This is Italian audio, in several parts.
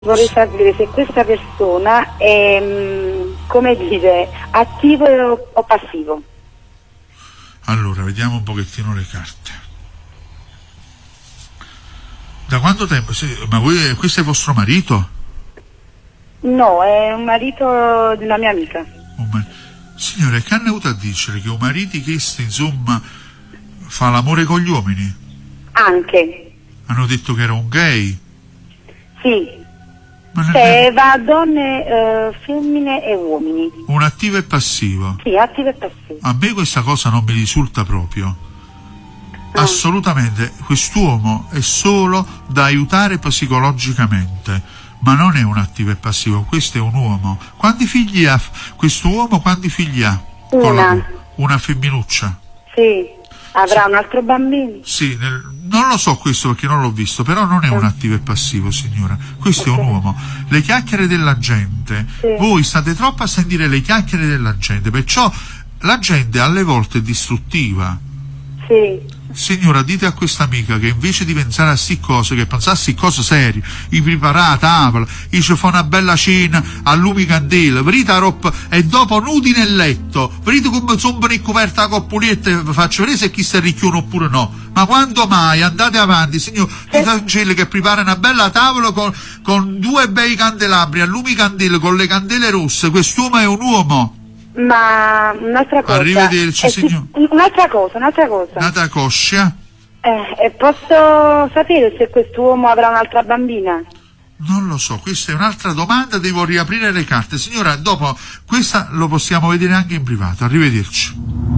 Vorrei sapere se questa persona è, come dire, attivo o passivo. Allora, vediamo un pochettino le carte. Da quanto tempo? Ma voi, questo è vostro marito? No, è un marito di una mia amica. Signore, che hanno avuto a dire che un marito che insomma fa l'amore con gli uomini? Anche. Hanno detto che era un gay? Sì. Cioè, va a donne, femmine e uomini. Un attivo e passivo? Sì, attivo e passivo. A me questa cosa non mi risulta proprio. Assolutamente, quest'uomo è solo da aiutare psicologicamente, ma non è un attivo e passivo, questo è un uomo. Quanti figli ha questo uomo? Quanti figli ha? Una femminuccia? Sì. Avrà un altro bambino? Sì, non lo so questo perché non l'ho visto, però non è un attivo e passivo, signora. Questo è un uomo. Le chiacchiere della gente, voi state troppo a sentire le chiacchiere della gente, perciò la gente alle volte è distruttiva. Sì. Signora, dite a questa amica che invece di pensare a sti cose, che pensassi a cose serie, i preparati, tavola, ci fa una bella cena, a lumi candela, vedete roba, e dopo nudi nel letto, vedete come sono coperta la coppolietta e faccio vedere se chi sta ricchione oppure no. Ma quando mai? Andate avanti, signor, i angeli che prepara una bella tavola con due bei candelabri, a lumi candela, con le candele rosse, quest'uomo è un uomo. Ma un'altra cosa. Arrivederci, signor. Un'altra cosa. Nata coscia. E posso sapere se quest'uomo avrà un'altra bambina? Non lo so, questa è un'altra domanda, devo riaprire le carte. Signora, dopo questa lo possiamo vedere anche in privato. Arrivederci.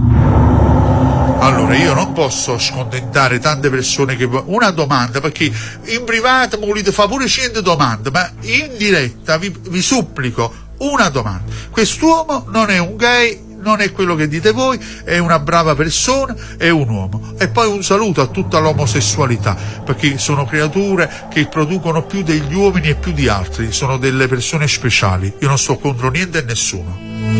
Allora, io non posso scontentare tante persone che... Una domanda, perché in privato mi volete fare pure 100 domande, ma in diretta vi supplico una domanda. Quest'uomo non è un gay, non è quello che dite voi, è una brava persona, è un uomo. E poi un saluto a tutta l'omosessualità, perché sono creature che producono più degli uomini e più di altri, sono delle persone speciali. Io non sto contro niente e nessuno.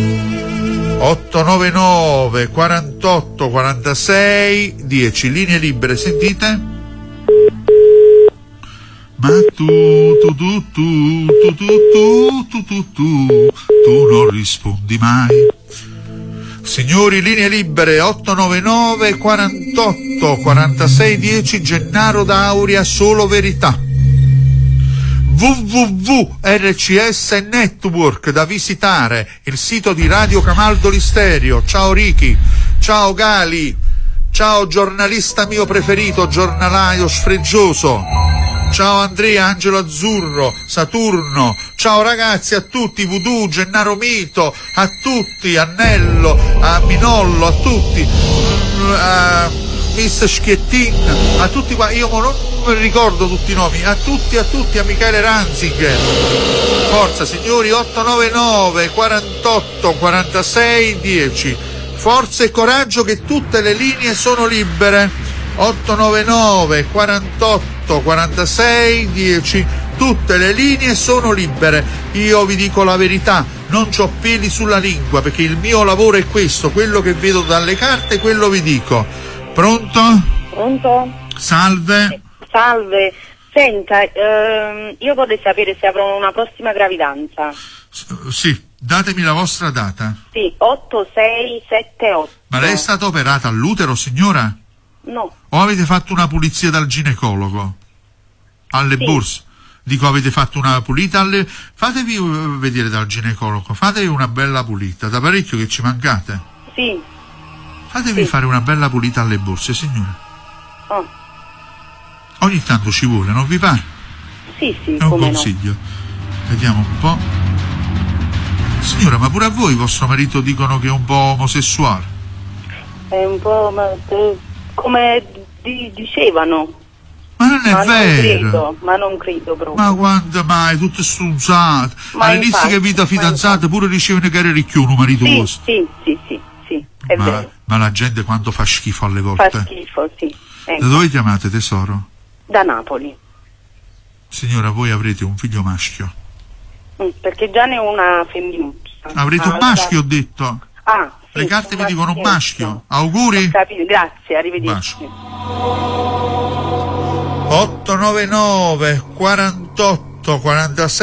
899 48 46 10, linee libere, sentite? Ma tu non rispondi mai. Signori, linee libere, 899 48 46 10, Gennaro D'Auria, solo verità. www.rcs Network da visitare, il sito di Radio Camaldoli Stereo. Ciao Ricky, ciao Gali, ciao giornalista mio preferito, giornalaio sfreggioso. Ciao Andrea, Angelo Azzurro, Saturno, ciao ragazzi a tutti, Voodoo, Gennaro Mito, a tutti, Annello, a Minollo, a tutti, a Miss Schiettin, a tutti qua, io non mi ricordo tutti i nomi, a tutti, a Michele Ranziger. Forza signori, 899 48 46 10. Forza e coraggio che tutte le linee sono libere. 899 48 46 10, tutte le linee sono libere. Io vi dico la verità, non c'ho peli sulla lingua, perché il mio lavoro è questo, quello che vedo dalle carte, quello vi dico. Pronto? Pronto? Salve. Salve. Senta, io vorrei sapere se avrò una prossima gravidanza. Sì, datemi la vostra data. Sì, 8678. Ma lei è stata operata all'utero, signora? No. O avete fatto una pulizia dal ginecologo? Alle borse? Dico, avete fatto una pulita alle... Fatevi vedere dal ginecologo, fatevi una bella pulita, da parecchio che ci mancate. Sì. Fatevi fare una bella pulita alle borse, signora. Oh. Ogni tanto ci vuole, non vi pare? Sì, è un consiglio. No. Vediamo un po'. Signora, ma pure a voi vostro marito dicono che è un po' omosessuale? È un po'... come dicevano. Ma non è vero. Ma non credo proprio. Ma quando mai, tutte strunzate. All'inizio che vita fidanzata pure ricevono che era ricchione un marito vostro. Sì, è vero. Ma la gente quanto fa schifo alle volte. Fa schifo, sì. Ecco. Da dove chiamate, tesoro? Da Napoli. Signora, voi avrete un figlio maschio. Perché già ne ho una femminuccia. Avrete un maschio, ho detto. Sì, le carte vi dicono un maschio. Auguri. Grazie, arrivederci. Bacio. 899 48 18:46.